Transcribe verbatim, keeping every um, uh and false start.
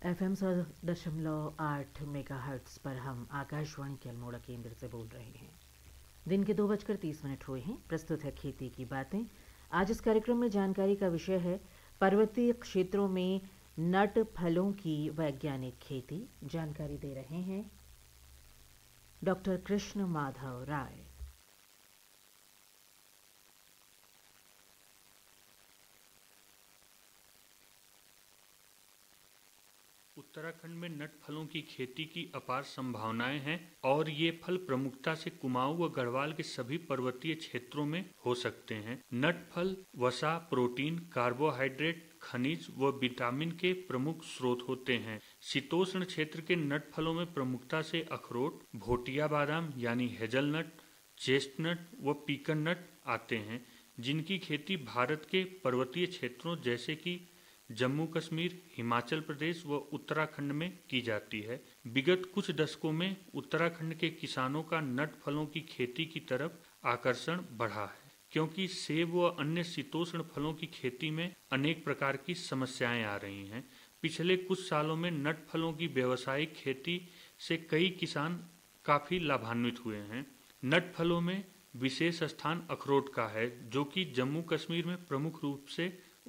F M सौ दशमलव आठ मेगा हर्ट्स पर हम आकाशवाणी के अल्मोड़ा केंद्र से बोल रहे हैं। दिन के दो बजकर तीस मिनट हुए हैं। प्रस्तुत है खेती की बातें। आज इस कार्यक्रम में जानकारी का विषय है पर्वतीय क्षेत्रों में नट फलों की वैज्ञानिक खेती। जानकारी दे रहे हैं डॉक्टर कृष्ण माधव राय। उत्तराखंड में नट फलों की खेती की अपार संभावनाएं हैं और ये फल प्रमुखता से कुमाऊं व गढ़वाल के सभी पर्वतीय क्षेत्रों में हो सकते हैं। नट फल वसा, प्रोटीन, कार्बोहाइड्रेट, खनिज व विटामिन के प्रमुख स्रोत होते हैं। शीतोष्ण क्षेत्र के नट फलों में प्रमुखता से अखरोट, भोटिया बादाम यानी हेजलनट, चेस्टनट व पीकन नट आते हैं, जिनकी खेती भारत के पर्वतीय क्षेत्रों जैसे कि जम्मू कश्मीर, हिमाचल प्रदेश व उत्तराखंड में की जाती है। विगत कुछ दशकों में उत्तराखंड के किसानों का नट फलों की खेती की तरफ आकर्षण बढ़ा है, क्योंकि सेब व अन्य शीतोष्ण फलों की खेती में अनेक प्रकार की समस्याएं आ रही हैं। पिछले कुछ सालों में नट फलों की व्यावसायिक खेती से कई किसान काफी लाभान्वित हुए हैं। नट फलों में विशेष स्थान अखरोट का है, जो कि जम्मू कश्मीर में प्रमुख रूप से